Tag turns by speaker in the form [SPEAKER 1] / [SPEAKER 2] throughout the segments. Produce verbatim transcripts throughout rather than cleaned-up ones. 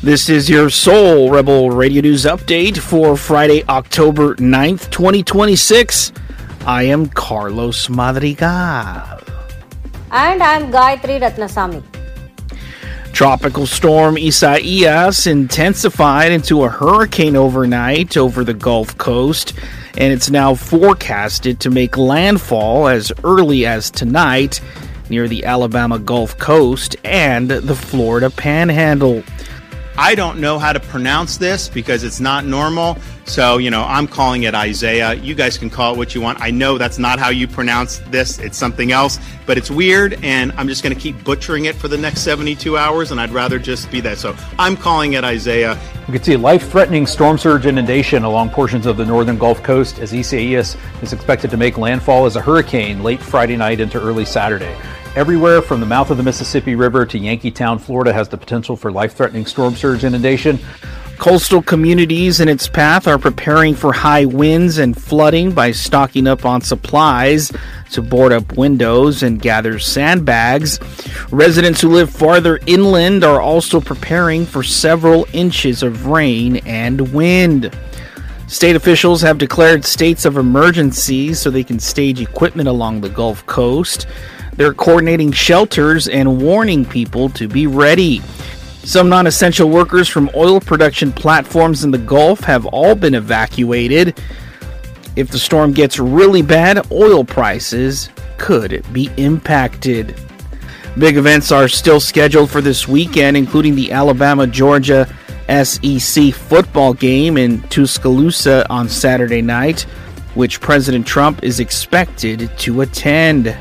[SPEAKER 1] This is your Soul Rebel Radio News Update for Friday, October ninth, twenty twenty-six. I am Carlos Madrigal.
[SPEAKER 2] And I am Gayatri Ratnasamy.
[SPEAKER 1] Tropical storm Isaias intensified into a hurricane overnight over the Gulf Coast, and it's now forecasted to make landfall as early as tonight near the Alabama Gulf Coast and the Florida Panhandle.
[SPEAKER 3] I don't know how to pronounce this because it's not normal. So, you know, I'm calling it Isaiah. You guys can call it what you want. I know that's not how you pronounce this. It's something else, but it's weird, and I'm just going to keep butchering it for the next seventy-two hours, and I'd rather just be that. So I'm calling it Isaiah.
[SPEAKER 4] We could see life-threatening storm surge inundation along portions of the northern Gulf Coast as Isaias is expected to make landfall as a hurricane late Friday night into early Saturday. Everywhere from the mouth of the Mississippi River to Yankeetown, Florida has the potential for life-threatening storm surge inundation.
[SPEAKER 1] Coastal communities in its path are preparing for high winds and flooding by stocking up on supplies to board up windows and gather sandbags. Residents who live farther inland are also preparing for several inches of rain and wind. State officials have declared states of emergency so they can stage equipment along the Gulf Coast. They're coordinating shelters and warning people to be ready. Some non-essential workers from oil production platforms in the Gulf have all been evacuated. If the storm gets really bad, oil prices could be impacted. Big events are still scheduled for this weekend, including the Alabama-Georgia S E C football game in Tuscaloosa on Saturday night, which President Trump is expected to attend.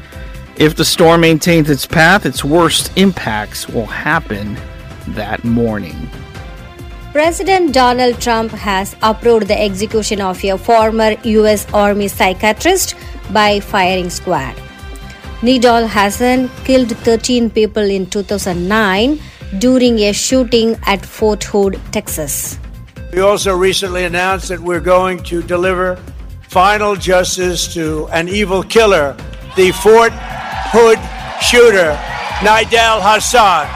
[SPEAKER 1] If the storm maintains its path, its worst impacts will happen that morning.
[SPEAKER 2] President Donald Trump has approved the execution of a former U S Army psychiatrist by firing squad. Nidal Hasan killed thirteen people in two thousand nine during a shooting at Fort Hood, Texas.
[SPEAKER 5] We also recently announced that we're going to deliver final justice to an evil killer, the Fort Hood shooter, Nidal Hasan,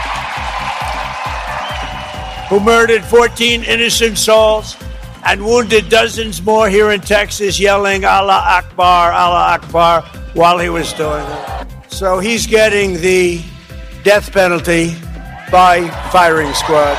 [SPEAKER 5] who murdered fourteen innocent souls and wounded dozens more here in Texas, yelling Allah Akbar, Allah Akbar, while he was doing it. So he's getting the death penalty by firing squad.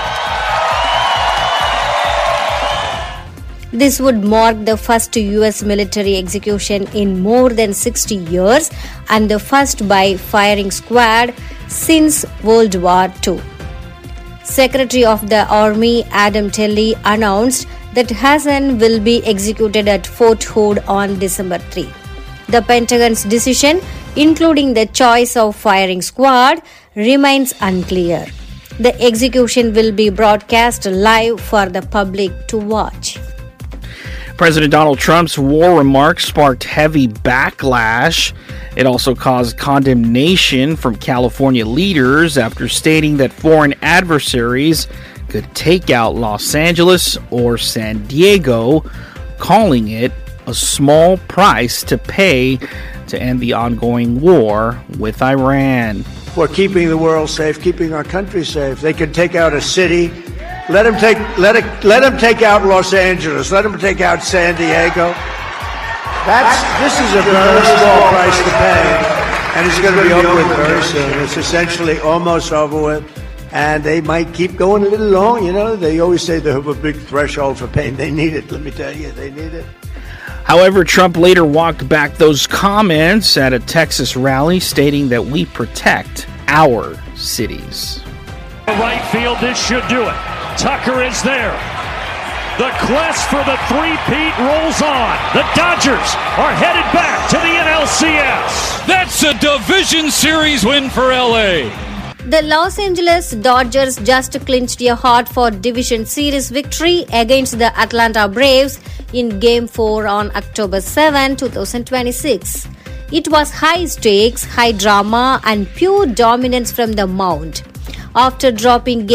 [SPEAKER 2] This would mark the first U S military execution in more than sixty years and the first by firing squad since World War Two. Secretary of the Army Adam Telley announced that Hasan will be executed at Fort Hood on December third. The Pentagon's decision, including the choice of firing squad, remains unclear. The execution will be broadcast live for the public to watch.
[SPEAKER 1] President Donald Trump's war remarks sparked heavy backlash. It also caused condemnation from California leaders after stating that foreign adversaries could take out Los Angeles or San Diego, calling it a small price to pay to end the ongoing war with Iran.
[SPEAKER 5] We're keeping the world safe, keeping our country safe. They can take out a city. Let them take let it let them take out Los Angeles. Let them take out San Diego. That's this is a very small price to pay, and it's going to be over with very soon. It's essentially almost over with, and they might keep going a little long. You know, they always say they have a big threshold for pain. They need it. Let me tell you, they need it.
[SPEAKER 1] However, Trump later walked back those comments at a Texas rally, stating that we protect our cities.
[SPEAKER 6] Right field, this should do it. Tucker is there. The quest for the three-peat rolls on. The Dodgers are headed back to the N L C S.
[SPEAKER 7] That's a division series win for L A.
[SPEAKER 2] The Los Angeles Dodgers just clinched a hard-fought division series victory against the Atlanta Braves in Game four on October seventh, twenty twenty-six. It was high stakes, high drama, and pure dominance from the mound. After dropping